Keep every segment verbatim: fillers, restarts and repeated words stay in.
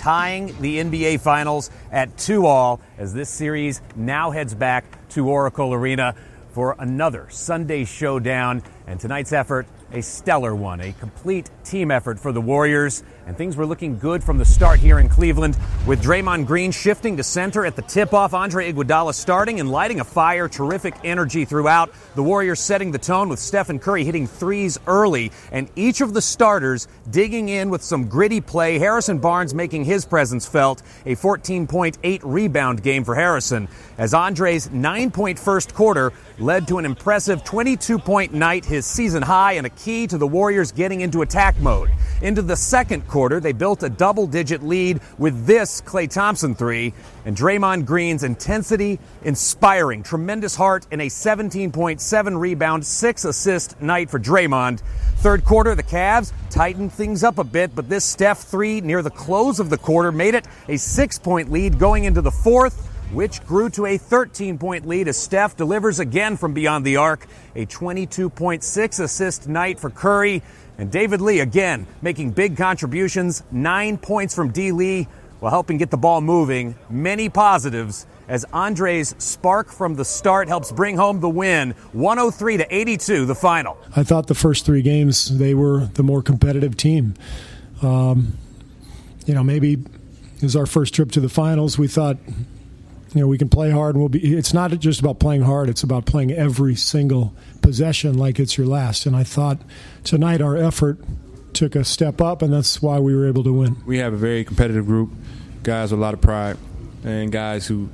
tying the N B A Finals at two all as this series now heads back to Oracle Arena for another Sunday showdown. And tonight's effort, a stellar one, a complete team effort for the Warriors. And things were looking good from the start here in Cleveland, with Draymond Green shifting to center at the tip-off, Andre Iguodala starting and lighting a fire, terrific energy throughout. The Warriors setting the tone with Stephen Curry hitting threes early, and each of the starters digging in with some gritty play. Harrison Barnes making his presence felt, a fourteen point eight rebound game for Harrison, as Andre's nine-point first quarter led to an impressive twenty-two point night, his season high, and a key to the Warriors getting into attack mode. Into the second quarter, they built a double-digit lead with this Klay Thompson three, and Draymond Green's intensity inspiring, tremendous heart, and a seventeen point seven rebound, six assist night for Draymond. Third quarter, the Cavs tightened things up a bit, but this Steph three near the close of the quarter made it a six-point lead going into the fourth, which grew to a thirteen point lead as Steph delivers again from beyond the arc. A twenty-two point six assist night for Curry. And David Lee again making big contributions. Nine points from D. Lee while helping get the ball moving. Many positives as Andre's spark from the start helps bring home the win. one oh three to eighty-two, the final. I thought the first three games, they were the more competitive team. Um, you know, maybe it was our first trip to the finals. We thought, you know, we can play hard and we'll be. It's not just about playing hard. It's about playing every single possession like it's your last. And I thought tonight our effort took a step up, and that's why we were able to win. We have a very competitive group, guys with a lot of pride, and guys who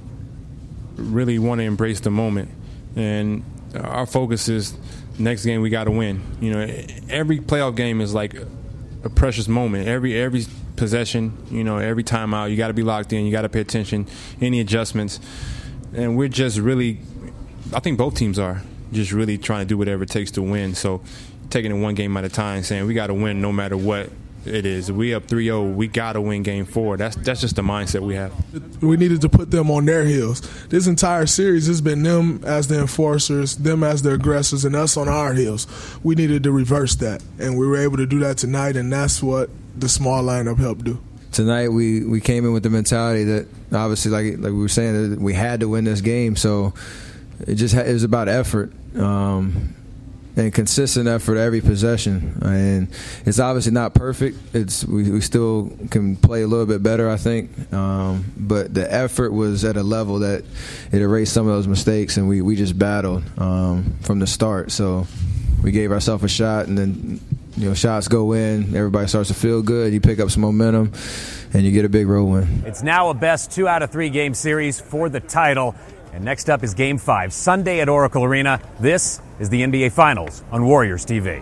really want to embrace the moment. And our focus is next game we got to win. You know, every playoff game is like a precious moment. Every every possession, you know, every timeout, you got to be locked in. You got to pay attention. Any adjustments, and we're just really, I think both teams are just really trying to do whatever it takes to win. So, taking it one game at a time, saying we got to win no matter what it is. If we up three oh, we got to win game four. That's that's just the mindset we have. We needed to put them on their heels. This entire series has been them as the enforcers, them as the aggressors, and us on our heels. We needed to reverse that, and we were able to do that tonight, and that's what the small lineup helped do. Tonight we, we came in with the mentality that obviously, like like we were saying, that we had to win this game. So it just it was about effort. Um, And consistent effort every possession, and it's obviously not perfect. It's we, we still can play a little bit better, I think. Um, but the effort was at a level that it erased some of those mistakes, and we, we just battled um, from the start. So we gave ourselves a shot, and then you know shots go in, everybody starts to feel good. You pick up some momentum, and you get a big road win. It's now a best two out of three game series for the title. And next up is Game five, Sunday at Oracle Arena. This is the N B A Finals on Warriors T V.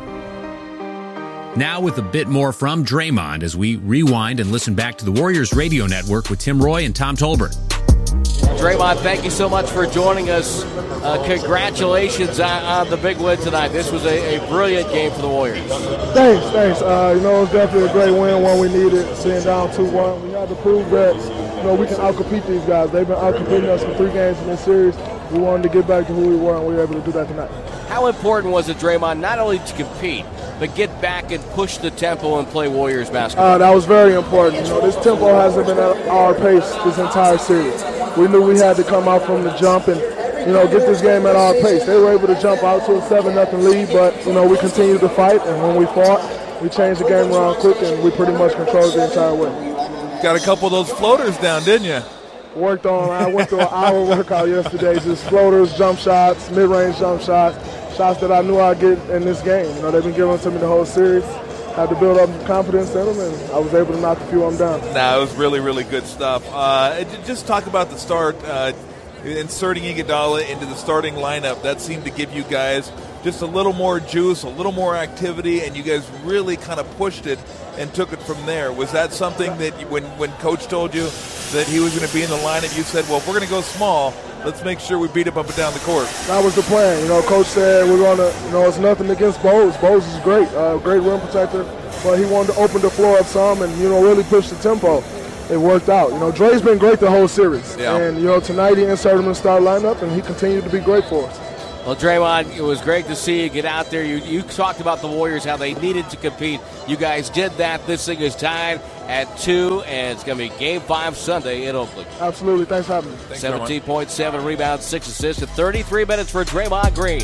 Now with a bit more from Draymond as we rewind and listen back to the Warriors Radio Network with Tim Roy and Tom Tolbert. Draymond, thank you so much for joining us. Uh, congratulations on, on the big win tonight. This was a, a brilliant game for the Warriors. Thanks, thanks. Uh, you know, it was definitely a great win, one we needed, sitting down two one. We had to prove that, you know, we can out-compete these guys. They've been out-competing us for three games in this series. We wanted to get back to who we were, and we were able to do that tonight. How important was it, Draymond, not only to compete, but get back and push the tempo and play Warriors basketball? Uh, that was very important. You know, this tempo hasn't been at our pace this entire series. We knew we had to come out from the jump and, you know, get this game at our pace. They were able to jump out to a seven nothing lead, but, you know, we continued to fight, and when we fought, we changed the game around quick, and we pretty much controlled the entire way. Got a couple of those floaters down, didn't you? Worked on, I went through an hour workout yesterday, just floaters, jump shots, mid-range jump shots, shots that I knew I'd get in this game. You know, they've been giving them to me the whole series. Had to build up confidence in them, and I was able to knock a few of them down. Nah, it was really, really good stuff. Uh, just talk about the start, uh, inserting Iguodala into the starting lineup. That seemed to give you guys just a little more juice, a little more activity, and you guys really kind of pushed it and took it from there. Was that something that you, when, when Coach told you that he was going to be in the lineup, you said, well, if we're going to go small, let's make sure we beat him up and down the court? That was the plan. You know, Coach said we're going to, you know, it's nothing against Bose. Bose is great, uh, great rim protector, but he wanted to open the floor up some and, you know, really push the tempo. It worked out. You know, Dre's been great the whole series. Yeah. And, you know, tonight he inserted him in the start lineup, and he continued to be great for us. Well, Draymond, it was great to see you get out there. You, you talked about the Warriors, how they needed to compete. You guys did that. This thing is tied at two, and it's going to be Game five Sunday in Oakland. Absolutely. Thanks for having me. Thanks, seventeen point seven rebounds, six assists, and thirty-three minutes for Draymond Green.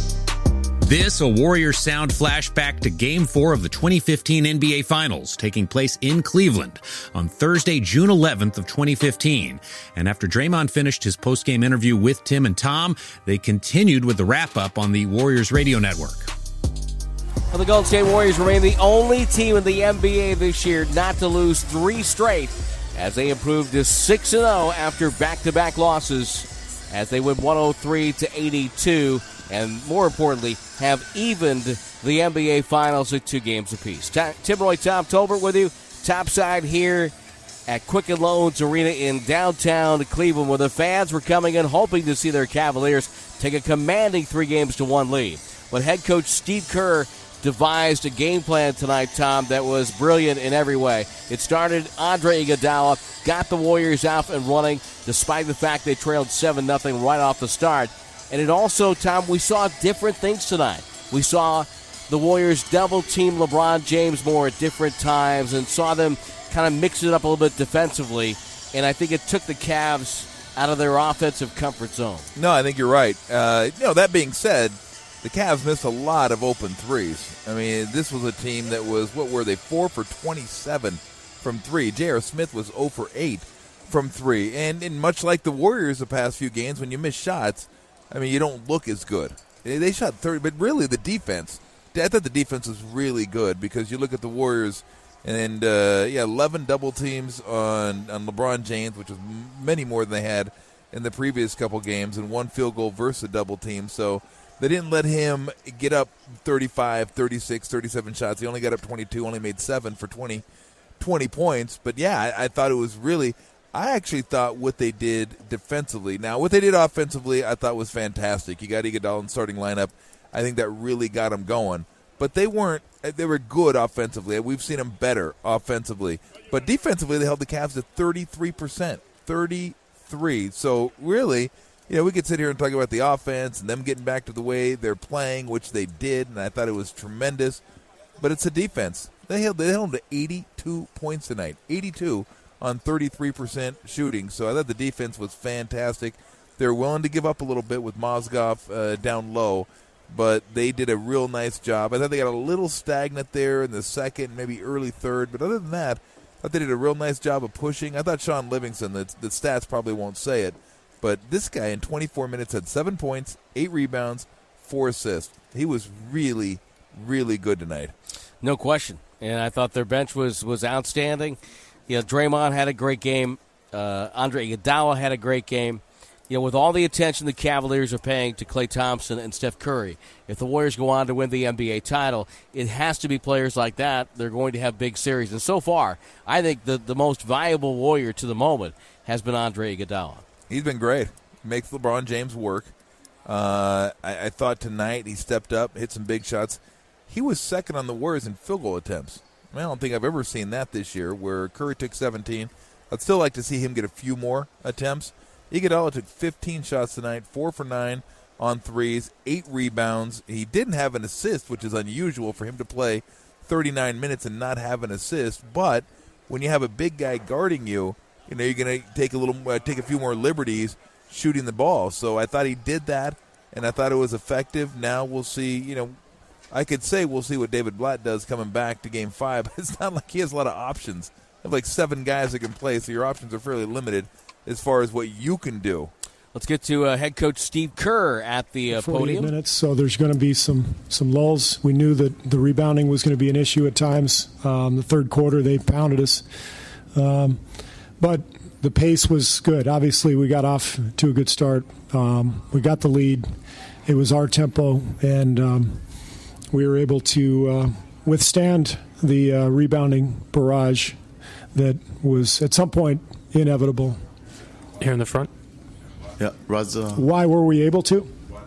This, a Warriors sound flashback to Game four of the twenty fifteen N B A Finals, taking place in Cleveland on Thursday, June eleventh of twenty fifteen. And after Draymond finished his post-game interview with Tim and Tom, they continued with the wrap-up on the Warriors Radio Network. Well, the Golden State Warriors remain the only team in the N B A this year not to lose three straight, as they improved to six and oh after back-to-back losses, as they win one oh three to eighty-two. And more importantly, have evened the N B A Finals at two games apiece. Tim Roye, Tom Tolbert with you, topside here at Quicken Loans Arena in downtown Cleveland, where the fans were coming in hoping to see their Cavaliers take a commanding three games to one lead. But head coach Steve Kerr devised a game plan tonight, Tom, that was brilliant in every way. It started Andre Iguodala, got the Warriors out and running, despite the fact they trailed seven nothing right off the start. And it also, Tom, we saw different things tonight. We saw the Warriors double-team LeBron James more at different times and saw them kind of mix it up a little bit defensively. And I think it took the Cavs out of their offensive comfort zone. No, I think you're right. Uh, you know, that being said, the Cavs missed a lot of open threes. I mean, this was a team that was, what were they, four for twenty-seven from three. J R. Smith was zero for eight from three. And, and much like the Warriors the past few games, when you miss shots, I mean, you don't look as good. They shot thirty, but really the defense, I thought the defense was really good, because you look at the Warriors and, uh, yeah, eleven double teams on, on LeBron James, which was many more than they had in the previous couple games, and one field goal versus a double team. So they didn't let him get up thirty-five, thirty-six, thirty-seven shots. He only got up twenty-two, only made seven for twenty, twenty points. But, yeah, I, I thought it was really – I actually thought what they did defensively. Now, what they did offensively I thought was fantastic. You got Iguodala in the starting lineup. I think that really got them going. But they weren't – they were good offensively. We've seen them better offensively. But defensively, they held the Cavs to thirty-three percent. thirty-three. So, really, you know, we could sit here and talk about the offense and them getting back to the way they're playing, which they did, and I thought it was tremendous. But it's a defense. They held, they held them to eighty-two points tonight. eighty-two on thirty-three percent shooting. So I thought the defense was fantastic. They're willing to give up a little bit with Mozgov uh, down low, but they did a real nice job. I thought they got a little stagnant there in the second, maybe early third, but other than that, I thought they did a real nice job of pushing. I thought Sean Livingston, the, the stats probably won't say it, but this guy in twenty-four minutes had seven points, eight rebounds, four assists. He was really, really good tonight. No question. And I thought their bench was, was outstanding. You know, Draymond had a great game. Uh, Andre Iguodala had a great game. You know, with all the attention the Cavaliers are paying to Klay Thompson and Steph Curry, if the Warriors go on to win the N B A title, it has to be players like that. They're going to have big series. And so far, I think the, the most valuable Warrior to the moment has been Andre Iguodala. He's been great. Makes LeBron James work. Uh, I, I thought tonight he stepped up, hit some big shots. He was second on the Warriors in field goal attempts. I don't think I've ever seen that this year, where Curry took seventeen. I'd still like to see him get a few more attempts. Iguodala took fifteen shots tonight, four for nine on threes, eight rebounds. He didn't have an assist, which is unusual for him to play thirty-nine minutes and not have an assist. But when you have a big guy guarding you, you know you're going to take a little, uh, take a few more liberties shooting the ball. So I thought he did that, and I thought it was effective. Now we'll see. You know, I could say we'll see what David Blatt does coming back to Game Five. But it's not like he has a lot of options. You have like seven guys that can play, so your options are fairly limited as far as what you can do. Let's get to uh, head coach Steve Kerr at the uh, podium. Minutes, so there's going to be some some lulls. We knew that the rebounding was going to be an issue at times. Um, the third quarter, they pounded us. Um, but the pace was good. Obviously, we got off to a good start. Um, we got the lead. It was our tempo, and um, we were able to uh, withstand the uh, rebounding barrage that was at some point inevitable. Here in the front. Yeah, Raza. Why were we able to?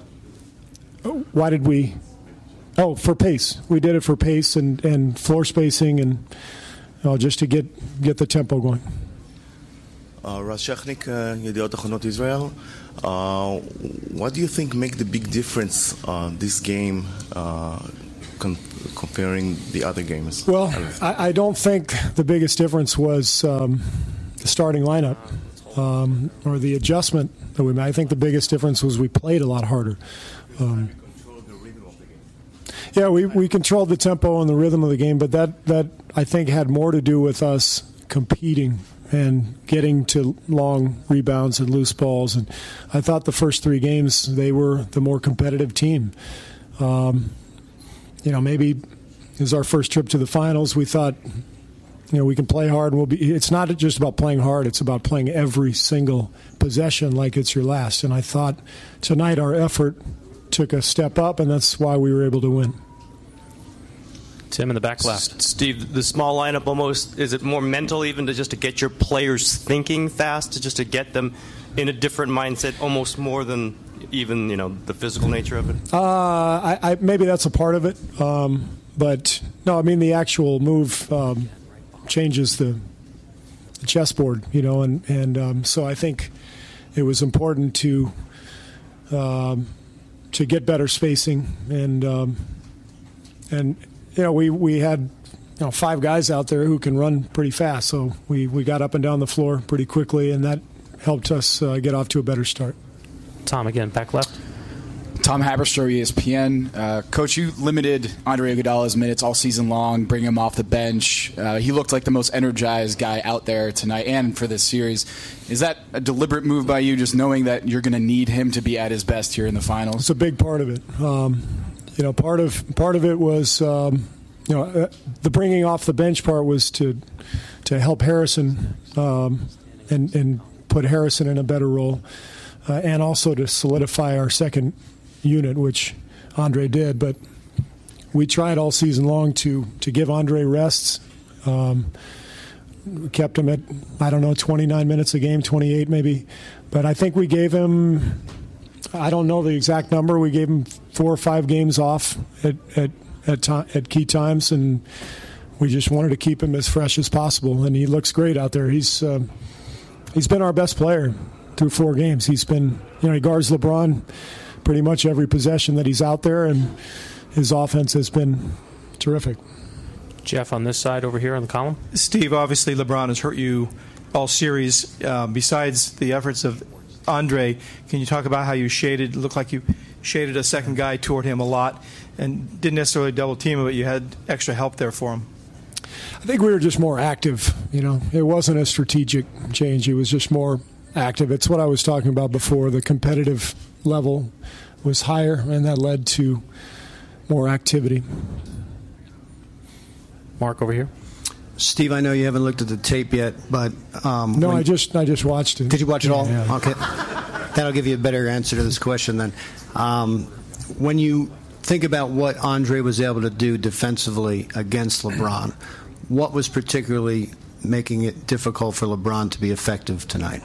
Why did we? Oh, for pace. We did it for pace and, and floor spacing and you know, just to get get the tempo going. Uh, Raz Shechnik, uh, Yediot Achronot Israel. Uh, what do you think make the big difference uh, this game uh, con- comparing the other games? Well, I, I don't think the biggest difference was um, the starting lineup um, or the adjustment that we made. I think the biggest difference was we played a lot harder. Um, yeah, we, we controlled the tempo and the rhythm of the game, but that, that I think had more to do with us competing and getting to long rebounds and loose balls. And I thought the first three games, they were the more competitive team. Um, you know, maybe it was our first trip to the finals. We thought, you know, we can play hard. And we'll be. It's not just about playing hard. It's about playing every single possession like it's your last. And I thought tonight our effort took a step up, and that's why we were able to win. Tim in the back left. Steve, the small lineup almost, is it more mental even to just to get your players thinking fast, to just to get them in a different mindset almost more than even, you know, the physical nature of it? Uh, I, I, maybe that's a part of it. Um, but, no, I mean, the actual move um, changes the, the chessboard, you know, and, and um, so I think it was important to um, to get better spacing and um, and you know, we, we had you know, five guys out there who can run pretty fast, so we, we got up and down the floor pretty quickly, and that helped us uh, get off to a better start. Tom again, back left. Tom Haberstroh, E S P N. Uh, Coach, you limited Andre Iguodala's minutes all season long, bringing him off the bench. Uh, he looked like the most energized guy out there tonight and for this series. Is that a deliberate move by you, just knowing that you're going to need him to be at his best here in the finals? It's a big part of it. Um, You know, part of part of it was, um, you know, uh, the bringing off the bench part was to to help Harrison um, and and put Harrison in a better role, uh, and also to solidify our second unit, which Andre did. But we tried all season long to to give Andre rests. Um, we kept him at, I don't know, twenty-nine minutes a game, twenty-eight maybe, but I think we gave him, I don't know the exact number. We gave him four or five games off at at at, to, at key times, and we just wanted to keep him as fresh as possible. And he looks great out there. He's uh, he's been our best player through four games. He's been, you know, he guards LeBron pretty much every possession that he's out there, and his offense has been terrific. Jeff on this side over here on the column. Steve, obviously LeBron has hurt you all series. Uh, besides the efforts of Andre, can you talk about how you shaded, looked like you shaded a second guy toward him a lot and didn't necessarily double team him, but you had extra help there for him? I think we were just more active. You know, it wasn't a strategic change. It was just more active. It's what I was talking about before. The competitive level was higher, and that led to more activity. Mark over here. Steve, I know you haven't looked at the tape yet, but um, no, I just I just watched it. Did you watch it all? Yeah, yeah. Okay, that'll give you a better answer to this question then. Um, when you think about what Andre was able to do defensively against LeBron, what was particularly making it difficult for LeBron to be effective tonight?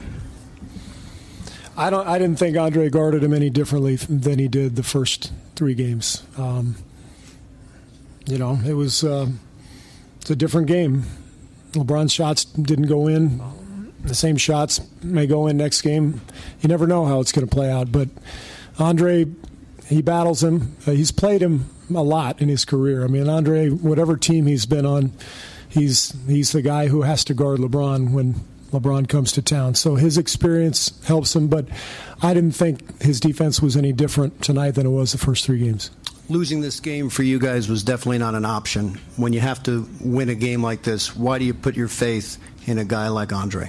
I don't. I didn't think Andre guarded him any differently than he did the first three games. Um, you know, it was uh, it's a different game. LeBron's shots didn't go in. The same shots may go in next game. You never know how it's going to play out. But Andre, he battles him. Uh, he's played him a lot in his career. I mean, Andre, whatever team he's been on, he's he's the guy who has to guard LeBron when LeBron comes to town. So his experience helps him, but I didn't think his defense was any different tonight than it was the first three games. Losing this game for you guys was definitely not an option. When you have to win a game like this, why do you put your faith in a guy like Andre?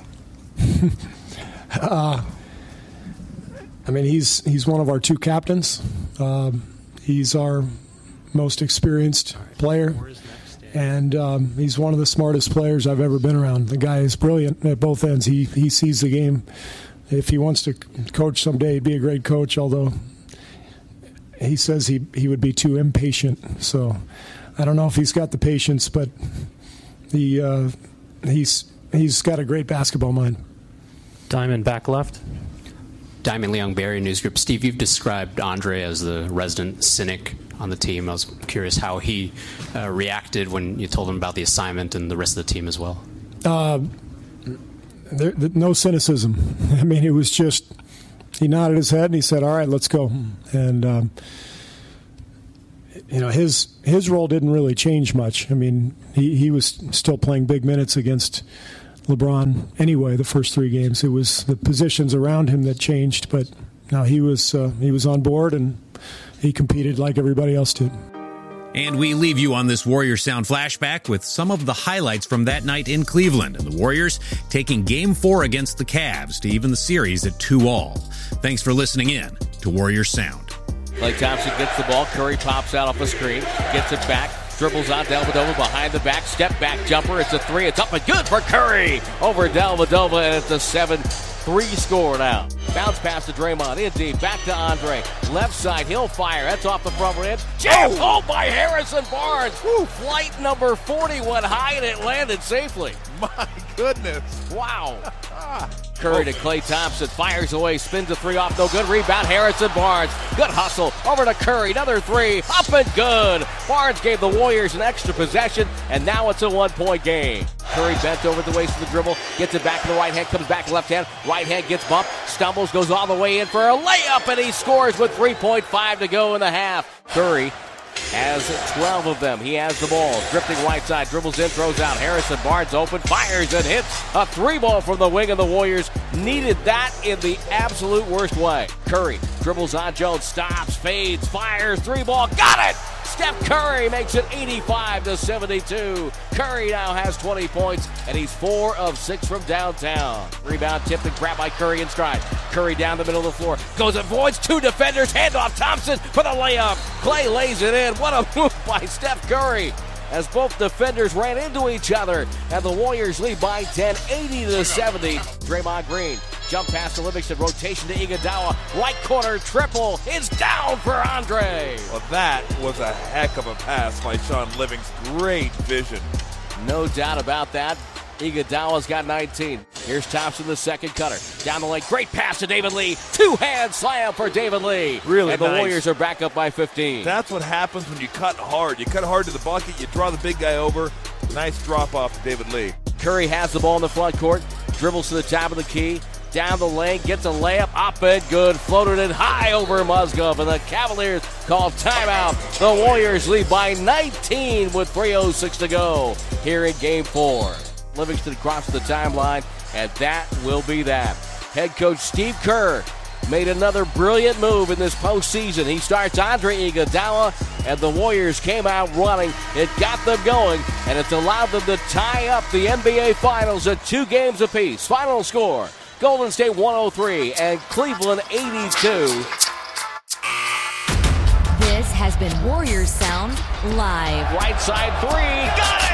uh, I mean, he's he's one of our two captains. Um, he's our most experienced player. And um, he's one of the smartest players I've ever been around. The guy is brilliant at both ends. He he sees the game. If he wants to coach someday, he'd be a great coach, although he says he, he would be too impatient. So I don't know if he's got the patience, but he uh, he's he's got a great basketball mind. Diamond back left. Diamond Leong, Barry News Group. Steve, you've described Andre as the resident cynic on the team. I was curious how he uh, reacted when you told him about the assignment and the rest of the team as well. Uh, there, there, no cynicism. I mean, it was just, he nodded his head and he said, all right, let's go. And um, you know, his his role didn't really change much. I mean, he, he was still playing big minutes against LeBron anyway. The first three games, it was the positions around him that changed, but no, he was uh, he was on board and he competed like everybody else did. And we leave you on this Warrior Sound flashback with some of the highlights from that night in Cleveland, and the Warriors taking Game Four against the Cavs to even the series at two all. Thanks for listening in to Warrior Sound. Klay Thompson gets the ball. Curry pops out off a screen, gets it back, dribbles on Dellavedova behind the back, step back jumper. It's a three. It's up and good for Curry over Dellavedova, and it's a seven three score now. Bounce pass to Draymond, in deep, back to Andre. Left side, he'll fire. That's off the front rim. Jam home by Harrison Barnes. Woo. Flight number forty went high and it landed safely. My goodness. Wow. Curry to Klay Thompson, fires away, spins a three off, no good. Rebound, Harrison Barnes. Good hustle. Over to Curry, another three, up and good. Barnes gave the Warriors an extra possession, and now it's a one-point game. Curry bent over the waist of the dribble, gets it back to the right hand, comes back left hand. Right hand gets bumped, stumbles, goes all the way in for a layup, and he scores with three point five to go in the half. Curry has twelve of them. He has the ball. Drifting right side, dribbles in, throws out. Harrison Barnes open, fires and hits a three ball from the wing, and the Warriors needed that in the absolute worst way. Curry dribbles on Jones, stops, fades, fires, three ball, got it! Steph Curry makes it eighty-five to seventy-two. Curry now has twenty points, and he's four of six from downtown. Rebound tipped and grabbed by Curry in stride. Curry down the middle of the floor. Goes, avoids two defenders. Handoff Thompson for the layup. Klay lays it in. What a move by Steph Curry as both defenders ran into each other, and the Warriors lead by ten, eighty to seventy. Draymond Green, jump pass to Livingston, rotation to Iguodala, right corner triple, it's down for Andre. Well, that was a heck of a pass by Sean Livingston. Great vision. No doubt about that. Iguodala's got nineteen. Here's Thompson, the second cutter. Down the lane, great pass to David Lee. Two-hand slam for David Lee. Really And the nice. Warriors are back up by fifteen. That's what happens when you cut hard. You cut hard to the bucket, you draw the big guy over. Nice drop off to David Lee. Curry has the ball in the front court, dribbles to the top of the key, down the lane, gets a layup, up and good, floated it high over Musgrove, and the Cavaliers call timeout. The Warriors lead by nineteen with three oh six to go here in Game four. Livingston crosses the timeline, and that will be that. Head coach Steve Kerr made another brilliant move in this postseason. He starts Andre Iguodala, and the Warriors came out running. It got them going, and it's allowed them to tie up the N B A Finals at two games apiece. Final score, Golden State one oh three and Cleveland eighty-two. This has been Warriors Sound Live. Right side three, got it!